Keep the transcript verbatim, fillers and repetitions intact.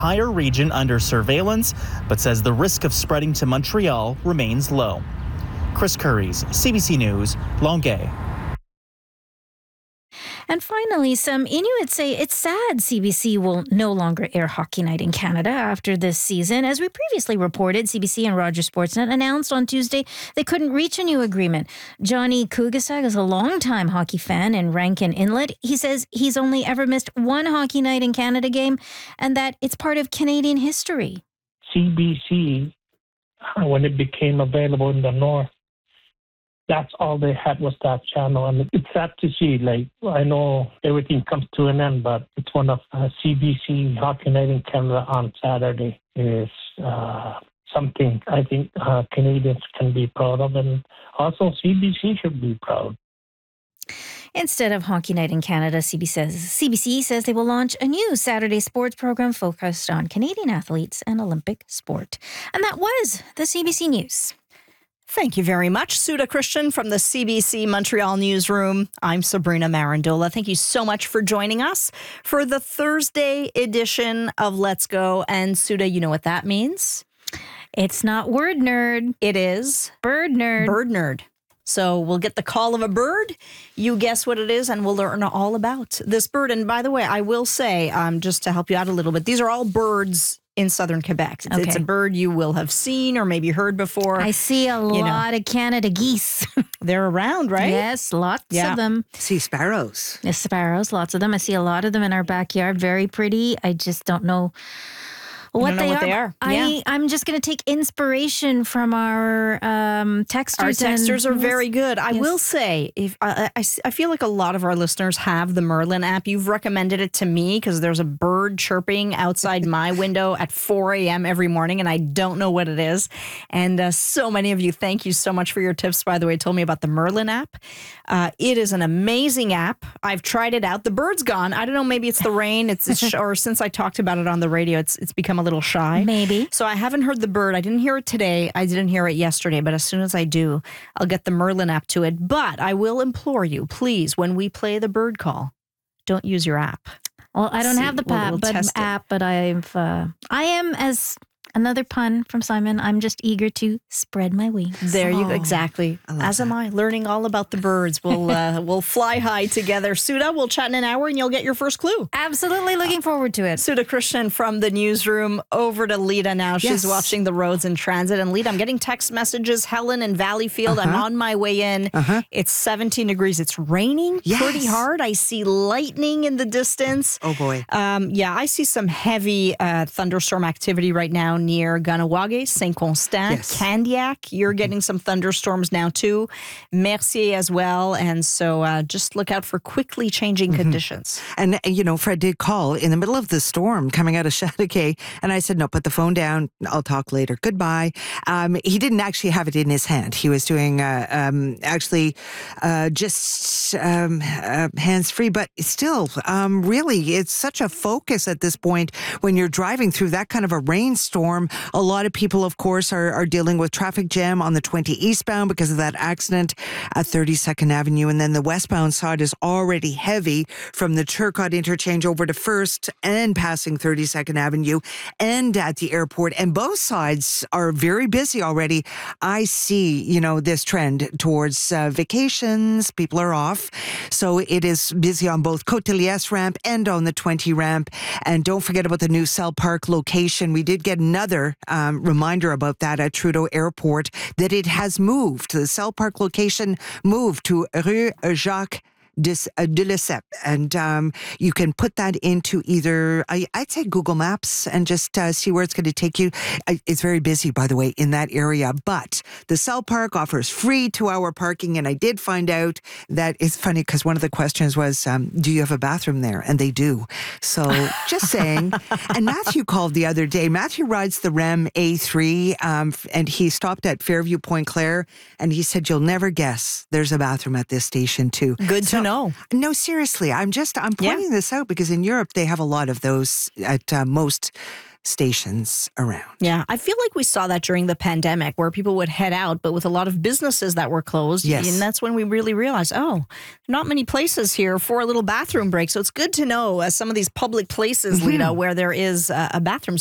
entire region under surveillance, but says the risk of spreading to Montreal remains low. Chris Curries, C B C News, Longueuil. And finally, some Inuits say it's sad C B C will no longer air Hockey Night in Canada after this season. As we previously reported, C B C and Rogers Sportsnet announced on Tuesday they couldn't reach a new agreement. Johnny Kugasag is a longtime hockey fan in Rankin Inlet. He says he's only ever missed one Hockey Night in Canada game and that it's part of Canadian history. C B C, when it became available in the north, that's all they had was that channel. And it's sad to see. Like, I know everything comes to an end, but it's one of uh, C B C Hockey Night in Canada on Saturday is uh, something I think uh, Canadians can be proud of. And also C B C should be proud. Instead of Hockey Night in Canada, C B C says, C B C says they will launch a new Saturday sports program focused on Canadian athletes and Olympic sport. And that was the C B C News. Thank you very much, Suda Christian from the C B C Montreal newsroom. I'm Sabrina Marandola. Thank you so much for joining us for the Thursday edition of Let's Go. And Suda, you know what that means? It's not word nerd. It is bird nerd. Bird nerd. So we'll get the call of a bird. You guess what it is, and we'll learn all about this bird. And by the way, I will say, um, just to help you out a little bit, these are all birds in southern Quebec. It's, okay. it's a bird you will have seen or maybe heard before. I see a you lot know. of Canada geese. They're around, right? Yes, lots yeah. of them. See sparrows. The sparrows, lots of them. I see a lot of them in our backyard. Very pretty. I just don't know what, don't know they, what are. they are. I, Yeah. I'm just going to take inspiration from our um, texters. Our texters and, are very good. I yes. will say, if I, I, I feel like a lot of our listeners have the Merlin app. You've recommended it to me because there's a bird chirping outside my window at four a.m. every morning, and I don't know what it is. And uh, so many of you, thank you so much for your tips, by the way, told me about the Merlin app. Uh, it is an amazing app. I've tried it out. The bird's gone. I don't know, maybe it's the rain. It's, it's or since I talked about it on the radio, it's it's become a little shy. Maybe. So I haven't heard the bird. I didn't hear it today. I didn't hear it yesterday. But as soon as I do, I'll get the Merlin app to it. But I will implore you, please, when we play the bird call, don't use your app. Well, I don't See, have the we'll- pa- we'll but test it. app, but I've uh, I am as another pun from Simon. I'm just eager to spread my wings. There you go. Oh, Exactly. I love As am that. I. Learning all about the birds. We'll uh, we'll fly high together. Suda, we'll chat in an hour and you'll get your first clue. Absolutely looking forward to it. Suda Christian from the newsroom. Over to Lita now. She's Yes. watching the roads in transit. And Lita, I'm getting text messages. Helen in Valleyfield. I'm Uh-huh. on my way in. Uh-huh. It's seventeen degrees. It's raining Yes. pretty hard. I see lightning in the distance. Oh, boy. Um, yeah, I see some heavy uh, thunderstorm activity right now near Ganawage, Saint Constant, Yes. Candiac. You're getting some thunderstorms now too. Mercier as well. And so uh, just look out for quickly changing conditions. And, you know, Fred did call in the middle of the storm coming out of Chateauguay. And I said, no, put the phone down. I'll talk later. Goodbye. Um, he didn't actually have it in his hand. He was doing uh, um, actually uh, just um, uh, hands-free. But still, um, really, it's such a focus at this point when you're driving through that kind of a rainstorm. A lot of people, of course, are, are dealing with traffic jam on the twenty eastbound because of that accident at thirty-second Avenue. And then the westbound side is already heavy from the Turcotte interchange over to First and passing thirty-second Avenue and at the airport. And both sides are very busy already. I see, you know, this trend towards uh, vacations. People are off. So it is busy on both Côte de Liesse ramp and on the twenty ramp. And don't forget about the new Cell Park location. We did get another um, reminder about that at Trudeau Airport that it has moved. The Cell Park location moved to Rue Jacques de, de Lesseps. And um, you can put that into either, I, I'd say Google Maps and just uh, see where it's going to take you. I, it's very busy, by the way, in that area. But the Cell Park offers free two-hour parking. And I did find out that it's funny because one of the questions was, um, do you have a bathroom there? And they do. So just saying. And Matthew called the other day. Matthew rides the R E M A three um, and he stopped at Fairview Point Claire and he said, you'll never guess there's a bathroom at this station too. Good So, to know. No, seriously, I'm just, I'm Yeah. pointing this out because in Europe, they have a lot of those at uh, most stations around. Yeah, I feel like we saw that during the pandemic where people would head out, but with a lot of businesses that were closed. Yes. And that's when we really realized, oh, not many places here for a little bathroom break. So it's good to know uh, some of these public places, Lita, where there is uh, a bathroom